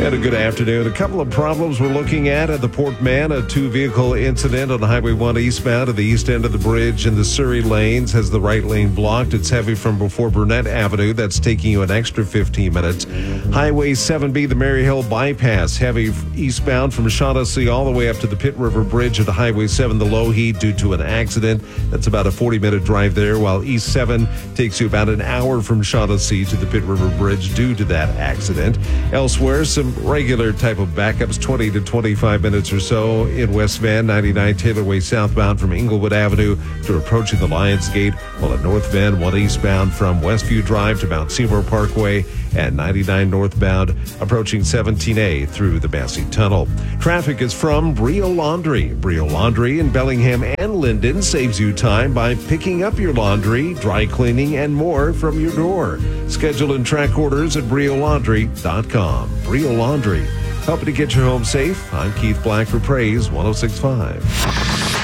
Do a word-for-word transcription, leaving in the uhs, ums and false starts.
And a good afternoon. A couple of problems we're looking at at the Port Man. A two-vehicle incident on Highway one eastbound at the east end of the bridge in the Surrey lanes has the right lane blocked. It's heavy from before Burnett Avenue. That's taking you an extra fifteen minutes. Highway seven B, the Maryhill bypass, heavy eastbound from Shaughnessy all the way up to the Pitt River Bridge at Highway seven, the low heat due to an accident. That's about a forty-minute drive there, while East seven takes you about an hour from Shaughnessy to the Pitt River Bridge due to that accident. Elsewhere, some regular type of backups, twenty to twenty-five minutes or so in West Van, ninety-nine Taylor Way southbound from Inglewood Avenue to approaching the Lions Gate, while at North Van, one eastbound from Westview Drive to Mount Seymour Parkway, and ninety-nine northbound approaching seventeen A through the Massey Tunnel. Traffic is from Brio Laundry. Brio Laundry in Bellingham and Linden saves you time by picking up your laundry, dry cleaning, and more from your door. Schedule and track orders at brio laundry dot com. Brio Laundry, helping to get your home safe. I'm Keith Black for Praise one oh six point five.